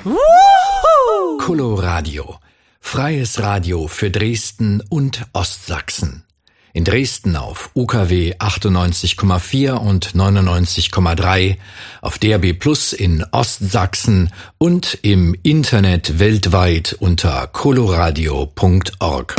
Coloradio. Freies Radio für Dresden und Ostsachsen. In Dresden auf UKW 98,4 und 99,3, auf DAB+ in Ostsachsen und im Internet weltweit unter coloradio.org.